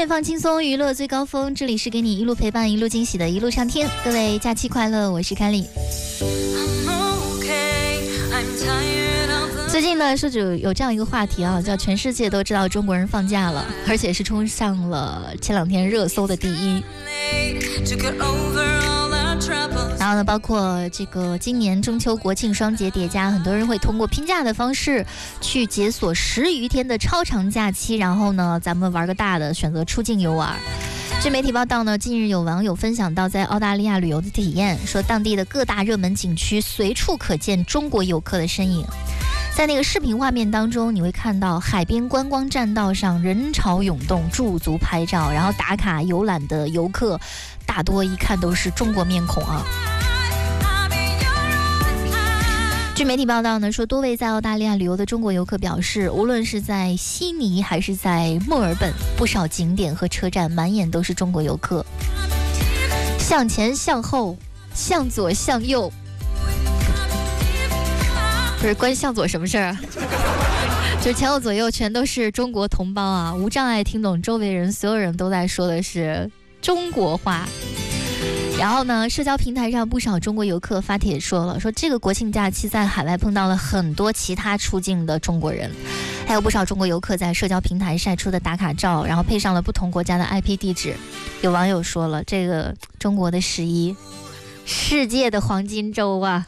乐放轻松，娱乐最高峰，这里是给你一路陪伴一路惊喜的一路上天。各位假期快乐，我是凯莉。最近呢，说有这样一个话题啊，叫全世界都知道中国人放假了，而且是冲上了前2天热搜的第1。然后呢，包括这个今年中秋国庆双节叠加，很多人会通过拼假的方式去解锁10余天的超长假期，然后呢，咱们玩个大的，选择出境游玩。据媒体报道呢，近日有网友分享到在澳大利亚旅游的体验，说当地的各大热门景区随处可见中国游客的身影。在那个视频画面当中，你会看到海边观光栈道上人潮涌动，驻足拍照，然后打卡游览的游客大多一看都是中国面孔啊。据媒体报道呢，说多位在澳大利亚旅游的中国游客表示，无论是在悉尼还是在墨尔本，不少景点和车站满眼都是中国游客，向前向后，向左向右。不是关向左什么事儿啊？就是前后左右全都是中国同胞啊，无障碍听懂周围人所有人都在说的是中国话。然后呢，社交平台上不少中国游客发帖说这个国庆假期在海外碰到了很多其他出境的中国人，还有不少中国游客在社交平台晒出的打卡照，然后配上了不同国家的 IP 地址。有网友说了，这个中国的11，世界的黄金周啊！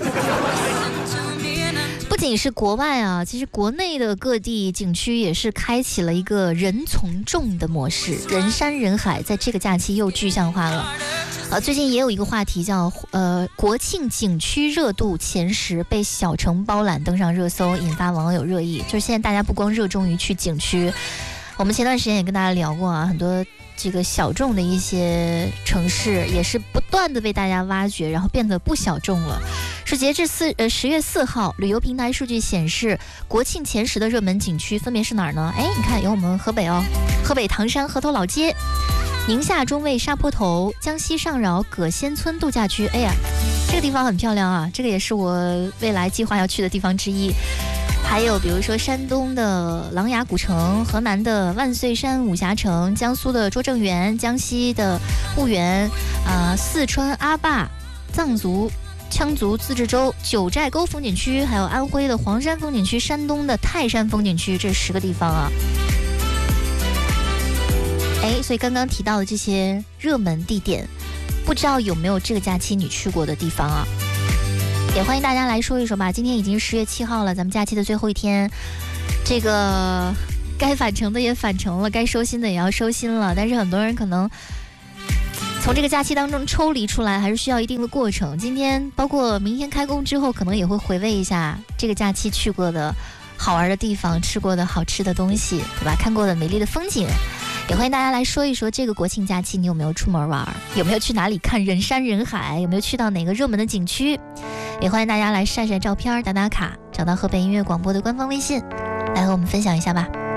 不仅是国外啊，其实国内的各地景区也是开启了一个人从众的模式，人山人海，在这个假期又具象化了。最近也有一个话题叫国庆景区热度前10，被小城包揽登上热搜，引发网友热议。就是现在大家不光热衷于去景区，我们前段时间也跟大家聊过啊，很多这个小众的一些城市也是不断的被大家挖掘，然后变得不小众了。是截至10月4号，旅游平台数据显示，国庆前10的热门景区分别是哪儿呢？你看有我们河北哦，河北唐山河头老街，宁夏中卫沙坡头，江西上饶葛仙村度假区。哎呀，这个地方很漂亮啊，这个也是我未来计划要去的地方之一。还有比如说山东的琅琊古城，河南的万岁山武侠城，江苏的拙政园，江西的婺源，四川阿坝藏族羌族自治州九寨沟风景区，还有安徽的黄山风景区，山东的泰山风景区，这10个地方啊。所以刚刚提到的这些热门地点，不知道有没有这个假期你去过的地方啊？也欢迎大家来说一说吧。今天已经10月7号了，咱们假期的最后一天，这个该返程的也返程了，该收心的也要收心了。但是很多人可能从这个假期当中抽离出来，还是需要一定的过程。今天包括明天开工之后，可能也会回味一下这个假期去过的好玩的地方，吃过的好吃的东西，对吧？看过的美丽的风景。也欢迎大家来说一说，这个国庆假期你有没有出门玩？有没有去哪里看人山人海？有没有去到哪个热门的景区？也欢迎大家来晒晒照片，打打卡，找到河北音乐广播的官方微信，来和我们分享一下吧。